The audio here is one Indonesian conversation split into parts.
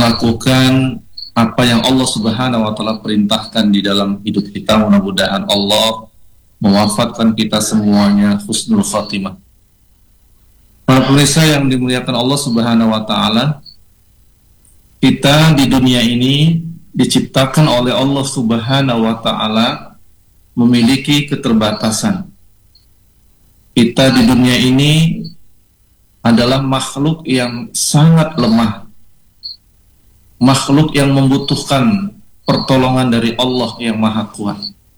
lakukan apa yang Allah Subhanahu wa taala perintahkan di dalam hidup kita. Mudah-mudahan Allah mewafatkan kita semuanya husnul khatimah. Para pemirsa yang dimuliakan Allah Subhanahu wa taala, kita di dunia ini diciptakan oleh Allah Subhanahu wa taala memiliki keterbatasan. Kita di dunia ini adalah makhluk yang sangat lemah, makhluk yang membutuhkan pertolongan dari Allah yang Maha Kuat.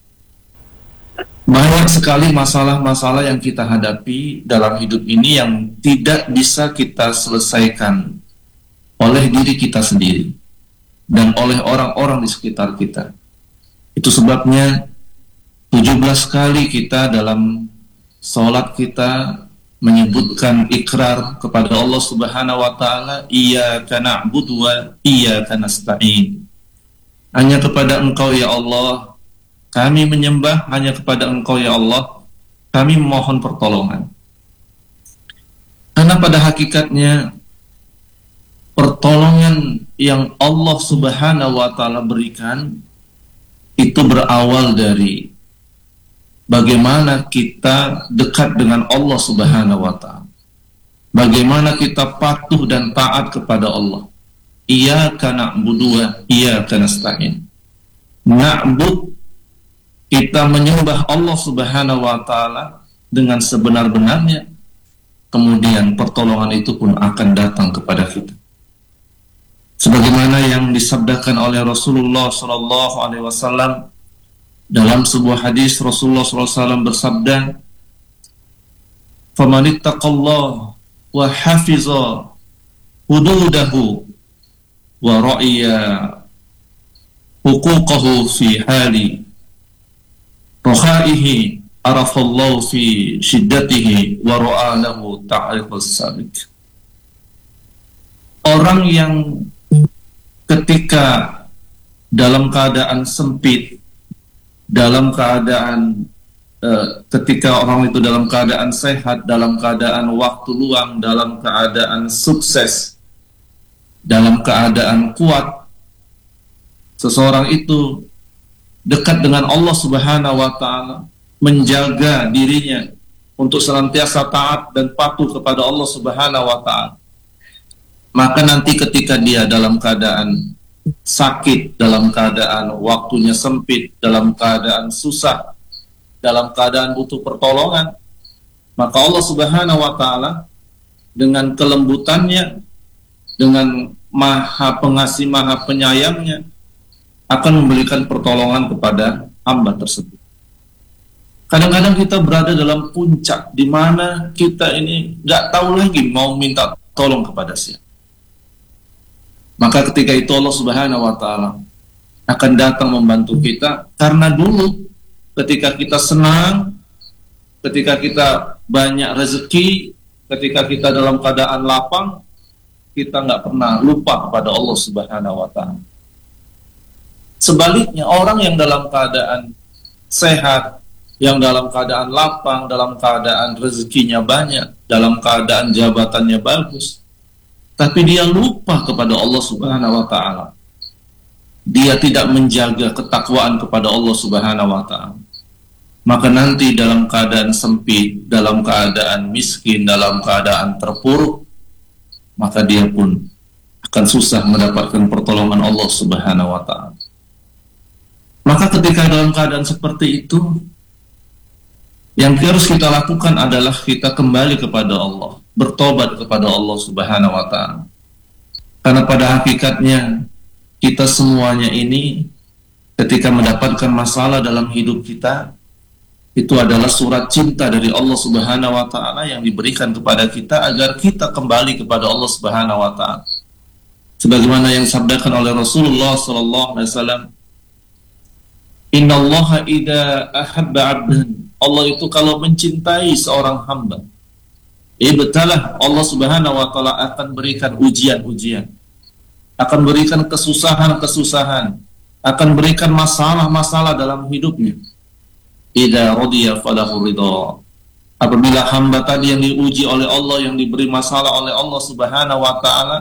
Banyak sekali masalah-masalah yang kita hadapi dalam hidup ini yang tidak bisa kita selesaikan oleh diri kita sendiri dan oleh orang-orang di sekitar kita. Itu sebabnya 17 kali kita dalam salat kita menyebutkan ikrar kepada Allah Subhanahu wa taala, iyyaka na'budu wa iyyaka nasta'in. Hanya kepada Engkau ya Allah kami menyembah, hanya kepada Engkau ya Allah kami memohon pertolongan. Karena pada hakikatnya pertolongan yang Allah Subhanahu wa taala berikan itu berawal dari bagaimana kita dekat dengan Allah Subhanahu wa taala. Bagaimana kita patuh dan taat kepada Allah. Iyyaka na'budu wa iyyaka nasta'in. Na'bud, kita menyembah Allah Subhanahu wa taala dengan sebenar-benarnya. Kemudian pertolongan itu pun akan datang kepada kita. Sebagaimana yang disabdakan oleh Rasulullah sallallahu alaihi wasallam dalam sebuah hadis, Rasulullah SAW bersabda, "Faman ittaqallah wa hafiza hududahu wa ra'iya huquqahu fi hali rakhaihi arafallahu fi shiddatihi wa ra'a lahu ta'rifus sabit." Orang yang ketika dalam keadaan sempit, dalam keadaan ketika orang itu dalam keadaan sehat, dalam keadaan waktu luang, dalam keadaan sukses, dalam keadaan kuat, seseorang itu dekat dengan Allah Subhanahu wa taala, menjaga dirinya untuk senantiasa taat dan patuh kepada Allah Subhanahu wa taala. Maka nanti ketika dia dalam keadaan sakit, dalam keadaan waktunya sempit, dalam keadaan susah, dalam keadaan butuh pertolongan, maka Allah Subhanahu wa taala dengan kelembutannya, dengan Maha Pengasih, Maha Penyayangnya akan memberikan pertolongan kepada hamba tersebut. Kadang-kadang kita berada dalam puncak di mana kita ini nggak tahu lagi mau minta tolong kepada siapa. Maka ketika itu Allah Subhanahu wa taala akan datang membantu kita, karena dulu ketika kita senang, ketika kita banyak rezeki, ketika kita dalam keadaan lapang, kita nggak pernah lupa kepada Allah Subhanahu wa taala. Sebaliknya, orang yang dalam keadaan sehat, yang dalam keadaan lapang, dalam keadaan rezekinya banyak, dalam keadaan jabatannya bagus, tapi dia lupa kepada Allah Subhanahu wa taala. Dia tidak menjaga ketakwaan kepada Allah Subhanahu wa taala. Maka nanti dalam keadaan sempit, dalam keadaan miskin, dalam keadaan terpuruk, maka dia pun akan susah mendapatkan pertolongan Allah Subhanahu wa taala. Maka ketika dalam keadaan seperti itu, yang harus kita lakukan adalah kita kembali kepada Allah, bertobat kepada Allah Subhanahu wa taala. Karena pada hakikatnya kita semuanya ini ketika mendapatkan masalah dalam hidup kita, itu adalah surat cinta dari Allah Subhanahu wa taala yang diberikan kepada kita agar kita kembali kepada Allah Subhanahu wa taala. Sebagaimana yang disabdakan oleh Rasulullah sallallahu alaihi wasallam, "Innallaha idza ahabba 'abdan", Allah itu kalau mencintai seorang hamba, ibtalah, Allah Subhanahu wa taala akan berikan ujian-ujian, akan berikan kesusahan-kesusahan, akan berikan masalah-masalah dalam hidupnya. Idza radiya falahu ridha. Apabila hamba tadi yang diuji oleh Allah, yang diberi masalah oleh Allah Subhanahu wa taala,